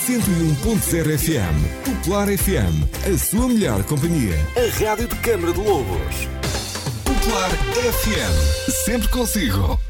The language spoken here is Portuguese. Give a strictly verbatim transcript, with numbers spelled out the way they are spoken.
cento e um ponto zero F M. Popular F M, a sua melhor companhia. A rádio de Câmara de Lobos. Popular F M, sempre consigo.